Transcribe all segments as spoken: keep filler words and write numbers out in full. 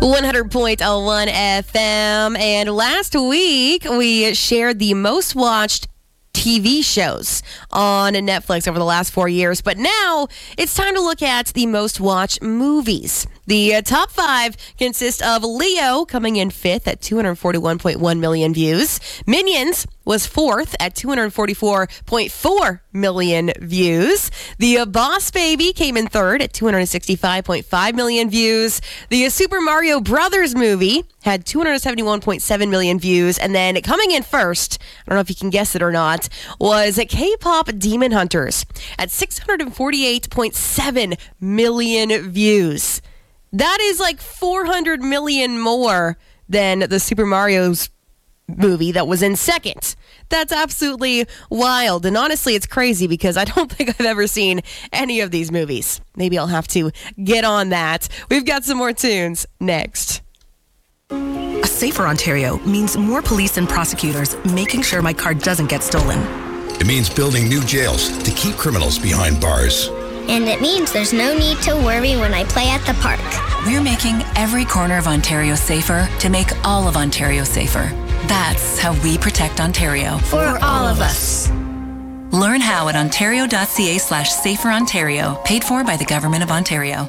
one hundred point one F M. And last week, we shared the most watched T V shows on Netflix over the last four years. But now it's time to look at the most watched movies. The uh, top five consist of Leo coming in fifth at two hundred forty-one point one million views. Minions was fourth at two hundred forty-four point four million views. The uh, Boss Baby came in third at two hundred sixty-five point five million views. The uh, Super Mario Brothers movie had two hundred seventy-one point seven million views. And then coming in first, I don't know if you can guess it or not, was K-pop Demon Hunters at six hundred forty-eight point seven million views. That is like four hundred million more than the Super Mario's movie that was in second. That's absolutely wild. And honestly, it's crazy because I don't think I've ever seen any of these movies. Maybe I'll have to get on that. We've got some more tunes next. A safer Ontario means more police and prosecutors making sure my car doesn't get stolen. It means building new jails to keep criminals behind bars. And it means there's no need to worry when I play at the park. We're making every corner of Ontario safer to make all of Ontario safer. That's how we protect Ontario. For all of us. Learn how at ontario.ca slash safer Ontario, paid for by the Government of Ontario.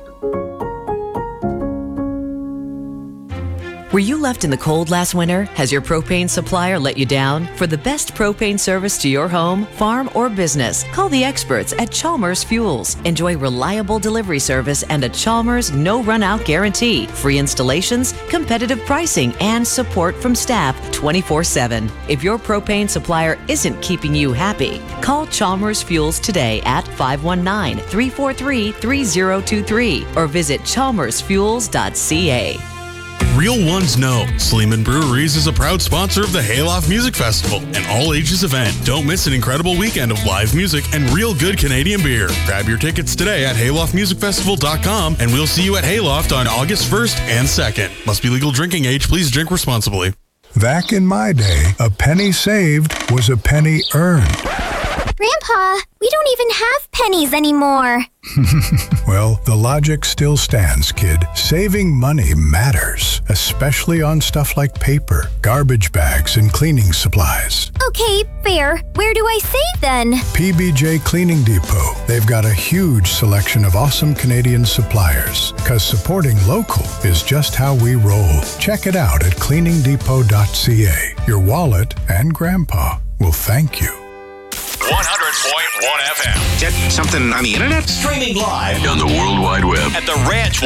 Were you left in the cold last winter? Has your propane supplier let you down? For the best propane service to your home, farm, or business, call the experts at Chalmers Fuels. Enjoy reliable delivery service and a Chalmers no run-out guarantee, free installations, competitive pricing, and support from staff twenty-four seven. If your propane supplier isn't keeping you happy, call Chalmers Fuels today at five one nine, three four three, three zero two three or visit chalmers fuels dot c a. Real ones know Sleeman Breweries is a proud sponsor of the Hayloft Music Festival, an all-ages event. Don't miss an incredible weekend of live music and real good Canadian beer. Grab your tickets today at hayloft music festival dot com, and we'll see you at Hayloft on August first and second. Must be legal drinking age. Please drink responsibly. Back in my day, a penny saved was a penny earned. Grandpa, we don't even have pennies anymore. Well, the logic still stands, kid. Saving money matters, especially on stuff like paper, garbage bags, and cleaning supplies. Okay, fair. Where do I save then? P B J Cleaning Depot. They've got a huge selection of awesome Canadian suppliers, because supporting local is just how we roll. Check it out at cleaning depot dot c a. Your wallet and Grandpa will thank you. one hundred point one F M. Get something on the internet? Streaming live on the World Wide Web at the Ranch